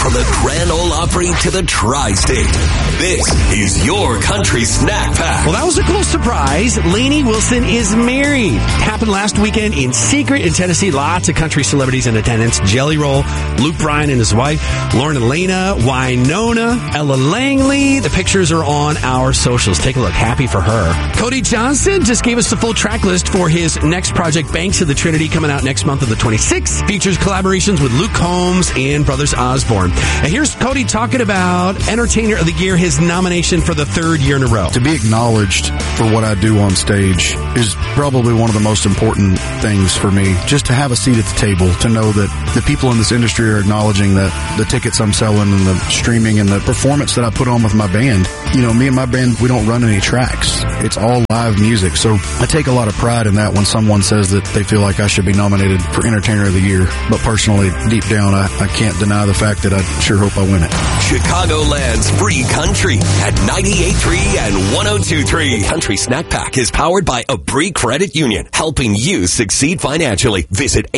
From the Grand Ole Opry to the Tri-State, this is your Country Snack Pack. Well, that was a cool surprise. Lainey Wilson is married. Happened last weekend in secret in Tennessee. Lots of country celebrities in attendance. Jelly Roll, Luke Bryan and his wife, Lauren Elena, Wynonna, Ella Langley. The pictures are on our socials. Take a look. Happy for her. Cody Johnson just gave us the full track list for his next project, Banks of the Trinity, coming out next month on the 26th. Features collaborations with Luke Combs and Brothers Osborne. And here's Cody talking about Entertainer of the Year, his nomination for the third year in a row. To be acknowledged for what I do on stage is probably one of the most important things for me. Just to have a seat at the table, to know that the people in this industry are acknowledging that the tickets I'm selling and the streaming and the performance that I put on with my band. You know, me and my band, we don't run any tracks. It's all live music. So I take a lot of pride in that when someone says that they feel like I should be nominated for Entertainer of the Year. But personally, deep down, I can't deny the fact that I sure hope I win it. Chicagoland's free country at 98.3 and 102.3. Country Snack Pack is powered by Abri Credit Union, helping you succeed financially. Visit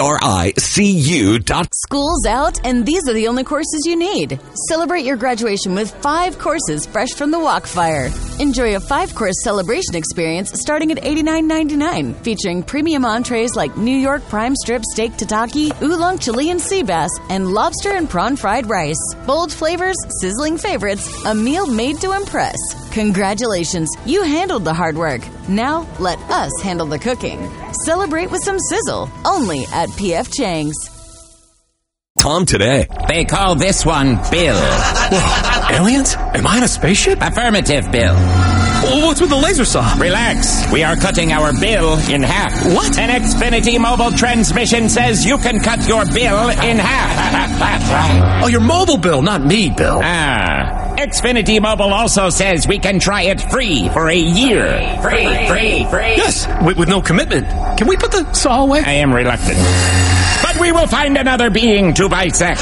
abricu.com. School's out, and these are the only courses you need. Celebrate your graduation with 5 courses fresh from the Walkfire. Enjoy a 5-course celebration experience starting at $89.99, featuring premium entrees like New York prime strip steak tataki, oolong Chilean sea bass, and lobster and prawn fried rice. Bold flavors, sizzling favorites, a meal made to impress. Congratulations, you handled the hard work. Now, let us handle the cooking. Celebrate with some sizzle, only at P.F. Chang's. Tom today. They call this one Bill. Aliens? Am I in a spaceship? Affirmative, Bill. Well, what's with the laser saw? Relax. We are cutting our bill in half. What? An Xfinity mobile transmission says you can cut your bill in half. Oh, your mobile bill, not me, Bill. Xfinity Mobile also says we can try it free for a year. Free. Yes, with no commitment. Can we put the saw away? I am reluctant. But we will find another being to bisect.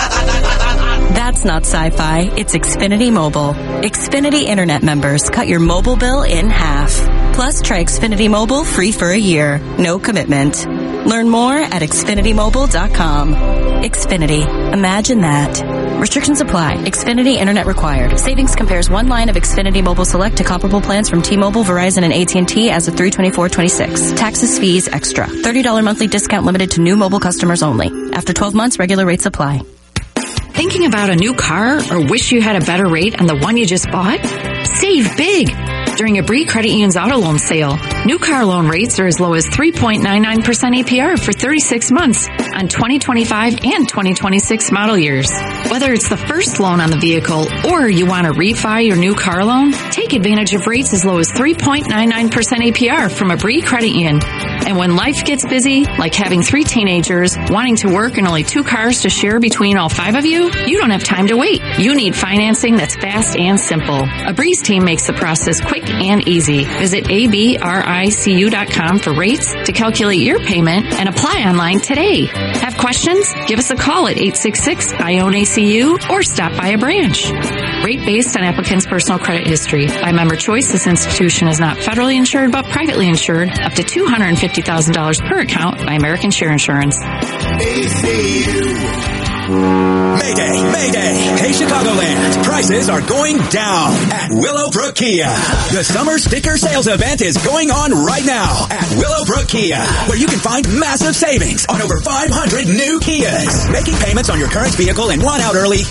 That's not sci-fi. It's Xfinity Mobile. Xfinity Internet members cut your mobile bill in half. Plus, try Xfinity Mobile free for a year. No commitment. Learn more at XfinityMobile.com. Xfinity. Imagine that. Restrictions apply. Xfinity Internet required. Savings compares one line of Xfinity Mobile Select to comparable plans from T-Mobile, Verizon, and AT&T as of 3/24/26. Taxes, fees, extra. $30 monthly discount limited to new mobile customers only. After 12 months, regular rates apply. Thinking about a new car or wish you had a better rate on the one you just bought? Save big during Abri Credit Union's auto loan sale. New car loan rates are as low as 3.99% APR for 36 months on 2025 and 2026 model years. Whether it's the first loan on the vehicle or you want to refi your new car loan, take advantage of rates as low as 3.99% APR from Abri Credit Union. And when life gets busy, like having 3 teenagers, wanting to work, and only 2 cars to share between all 5 of you, you don't have time to wait. You need financing that's fast and simple. Abri's team makes the process quick and easy. Visit abricu.com for rates to calculate your payment and apply online today. Have questions? Give us a call at 866-IOWN-ACU or stop by a branch. Rate based on applicant's personal credit history. By member choice, this institution is not federally insured but privately insured up to $250,000 per account by American Share Insurance. Mayday, Mayday. Hey, Chicagoland. Prices are going down at Willowbrook Kia. The summer sticker sales event is going on right now at Willowbrook Kia, where you can find massive savings on over 500 new Kias. Making payments on your current vehicle and want out early